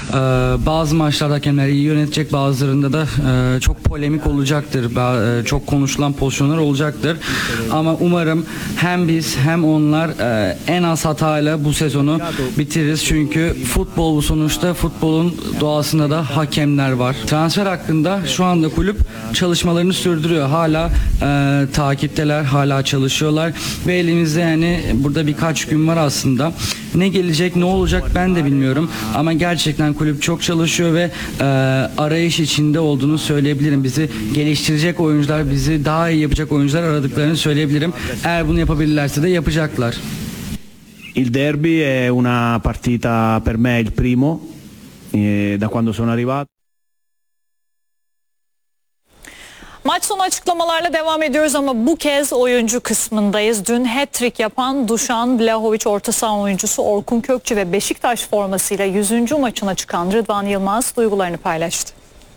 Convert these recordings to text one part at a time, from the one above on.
Bazı maçlarda hakemler iyi yönetecek, bazılarında da çok polemik olacaktır, çok konuşulan pozisyonlar olacaktır. Ama umarım hem biz hem onlar en az hatayla bu sezonu bitiririz. Çünkü futbol bu sonuçta, futbolun doğasında da hakemler var. Transfer hakkında şu anda kulüp çalışmalarını sürdürüyor. Hala takipteler, hala çalışıyorlar ve elimizde yani burada birkaç gün var aslında. Ne gelecek, ne olacak ben de bilmiyorum ama gerçekten kulüp çok çalışıyor ve arayış içinde olduğunu söyleyebilirim. Bizi geliştirecek oyuncular, bizi daha iyi yapacak oyuncular aradıklarını söyleyebilirim. Eğer bunu yapabilirlerse de yapacaklar. Il derby è una partita per me il primo da quando sono arrivato. Maç sonu açıklamalarla devam ediyoruz ama bu kez oyuncu kısmındayız. Dün hat-trick yapan Dušan Vlahović orta saha oyuncusu Orkun Kökçü ve Beşiktaş formasıyla 100. maçına çıkan Rıdvan Yılmaz duygularını paylaştı.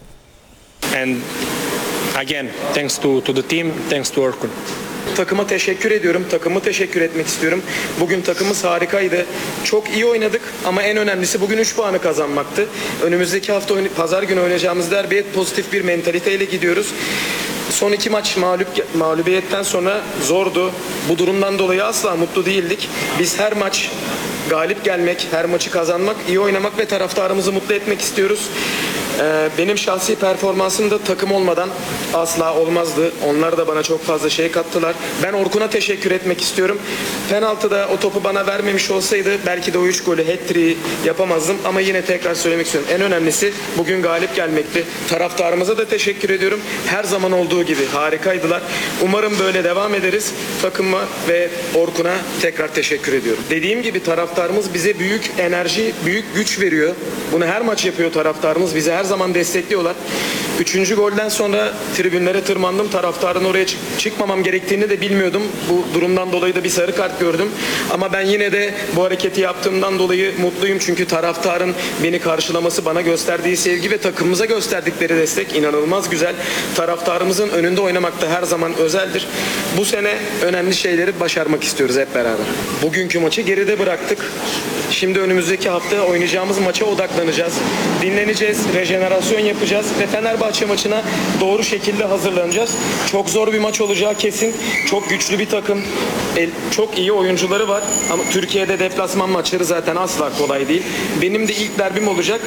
And again, thanks to the team, thanks to Orkun. Takıma teşekkür ediyorum. Takımı teşekkür etmek istiyorum. Bugün takımımız harikaydı. Çok iyi oynadık ama en önemlisi bugün 3 puanı kazanmaktı. Önümüzdeki hafta pazar günü oynayacağımız derbiye pozitif bir mentaliteyle gidiyoruz. Son 2 maç mağlubiyetten sonra zordu. Bu durumdan dolayı asla mutlu değildik. Biz her maç galip gelmek, her maçı kazanmak, iyi oynamak ve taraftarımızı mutlu etmek istiyoruz. Benim şahsi performansım da takım olmadan asla olmazdı. Onlar da bana çok fazla şey kattılar. Ben Orkun'a teşekkür etmek istiyorum. Penaltıda o topu bana vermemiş olsaydı belki de o 3 golü hat-trick'i yapamazdım. Ama yine tekrar söylemek istiyorum. En önemlisi bugün galip gelmekti. Taraftarımıza da teşekkür ediyorum. Her zaman olduğu gibi harikaydılar. Umarım böyle devam ederiz. Takıma ve Orkun'a tekrar teşekkür ediyorum. Dediğim gibi taraftarımız bize büyük enerji, büyük güç veriyor. Bunu her maç yapıyor taraftarımız. Bizi her zaman destekliyorlar. 3. golden sonra tribünlere tırmandım. Taraftarın oraya çıkmamam gerektiğini de bilmiyordum. Bu durumdan dolayı da bir sarı kart gördüm. Ama ben yine de bu hareketi yaptığımdan dolayı mutluyum. Çünkü taraftarın beni karşılaması, bana gösterdiği sevgi ve takımımıza gösterdikleri destek inanılmaz güzel. Taraftarımızın önünde oynamak da her zaman özeldir. Bu sene önemli şeyleri başarmak istiyoruz hep beraber. Bugünkü maçı geride bıraktık. Şimdi önümüzdeki hafta oynayacağımız maça odaklanacağız. Dinleneceğiz, rejenerasyon yapacağız ve Fenerbahçe maçına doğru şekilde hazırlanacağız. Çok zor bir maç olacağı kesin. Çok güçlü bir takım. Çok iyi oyuncuları var. Ama Türkiye'de deplasman maçları zaten asla kolay değil. Benim de ilk derbim olacak.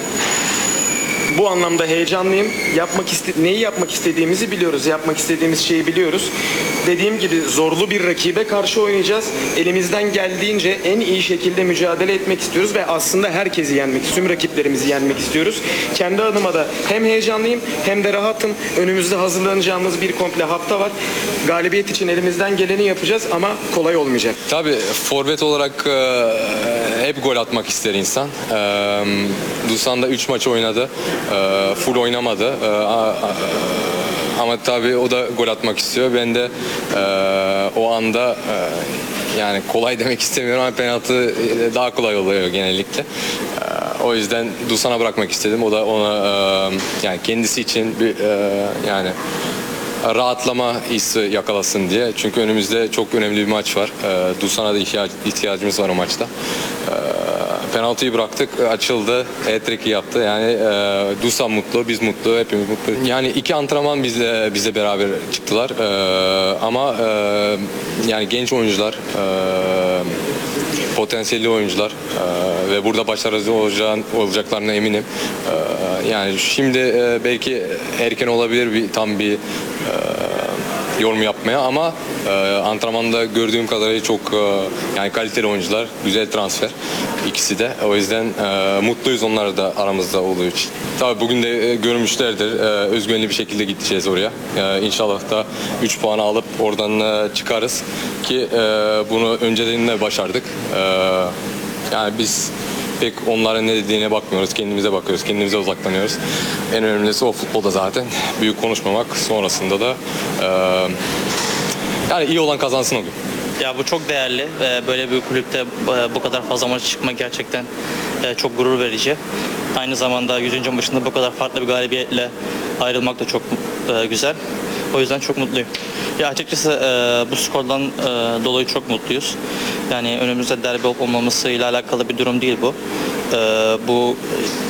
Bu anlamda heyecanlıyım. Neyi yapmak istediğimizi biliyoruz. Yapmak istediğimiz şeyi biliyoruz. Dediğim gibi zorlu bir rakibe karşı oynayacağız. Elimizden geldiğince en iyi şekilde mücadele etmek istiyoruz ve aslında herkesi yenmek, tüm rakiplerimizi yenmek istiyoruz. Kendi adıma da hem heyecanlıyım hem de rahatım. Önümüzde hazırlanacağımız bir komple hafta var. Galibiyet için elimizden geleni yapacağız ama kolay olmayacak. Tabii forvet olarak hep gol atmak ister insan. Dušan da 3 maç oynadı. Full oynamadı. Ama tabii o da gol atmak istiyor. Ben de o anda yani kolay demek istemiyorum ama penaltı daha kolay oluyor genellikle. O yüzden Dušan'a bırakmak istedim. O da ona yani kendisi için bir yani rahatlama hissi yakalasın diye. Çünkü önümüzde çok önemli bir maç var. Dušan'a da ihtiyacımız var o maçta. Penaltıyı bıraktık, açıldı, hat-trick'i yaptı. Yani Dušan mutlu, biz mutlu, hepimiz mutlu. Yani 2 antrenman bizle beraber çıktılar. Ama yani genç oyuncular, potansiyelli oyuncular ve burada başarılı olacaklarına eminim. Yani şimdi belki erken olabilir tam bir yorum yapmaya ama antrenmanda gördüğüm kadarıyla çok yani kaliteli oyuncular, güzel transfer ikisi de. O yüzden mutluyuz onlar da aramızda olduğu için. Tabii bugün de görmüşlerdir. Özgüvenli bir şekilde gideceğiz oraya. İnşallah da 3 puan alıp oradan çıkarız ki bunu önceden de başardık. Yani biz pek onların ne dediğine bakmıyoruz, kendimize bakıyoruz, kendimize odaklanıyoruz. En önemlisi o futbolda zaten. Büyük konuşmamak, sonrasında da yani iyi olan kazansın o gün. Ya bu çok değerli. Böyle bir kulüpte bu kadar fazla maça çıkmak gerçekten çok gurur verici. Aynı zamanda 100. maçında bu kadar farklı bir galibiyetle ayrılmak da çok güzel. O yüzden çok mutluyum. Ya açıkçası bu skordan dolayı çok mutluyuz. Yani önümüzde derbi olup olmamasıyla alakalı bir durum değil bu. Bu